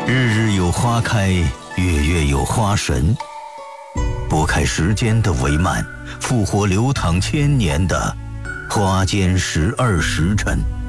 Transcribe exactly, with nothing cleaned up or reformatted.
日日有花开，月月有花神，拨开时间的帷幔，复活流淌千年的花间十二时辰。